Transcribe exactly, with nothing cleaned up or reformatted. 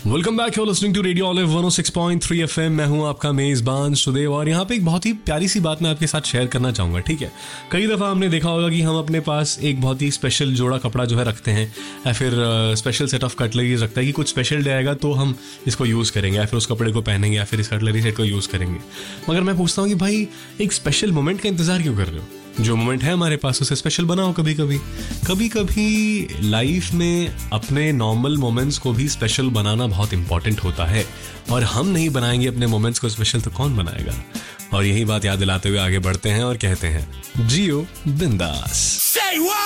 Welcome back, you listening to radio olive one O six point three FM. मैं हूं आपका मेजबान सुदेव और यहाँ पे एक बहुत ही प्यारी सी बात मैं आपके साथ शेयर करना चाहूँगा। ठीक है, कई दफ़ा हमने देखा होगा कि हम अपने पास एक बहुत ही स्पेशल जोड़ा कपड़ा जो है रखते हैं, या फिर स्पेशल सेट ऑफ कटलरीज रखता है कि कुछ स्पेशल डे आएगा तो हम इसको यूज़ करेंगे, या फिर उस कपड़े को पहनेंगे, या फिर इस कटलरी सेट को यूज़ करेंगे। मगर मैं पूछता हूँ कि भाई एक स्पेशल मोमेंट का इंतज़ार क्यों कर रहे हो? जो मोमेंट है हमारे पास उसे स्पेशल बनाओ। कभी कभी कभी कभी लाइफ में अपने नॉर्मल मोमेंट्स को भी स्पेशल बनाना बहुत इंपॉर्टेंट होता है, और हम नहीं बनाएंगे अपने मोमेंट्स को स्पेशल तो कौन बनाएगा? और यही बात याद दिलाते हुए आगे बढ़ते हैं और कहते हैं, जियो बिंदास।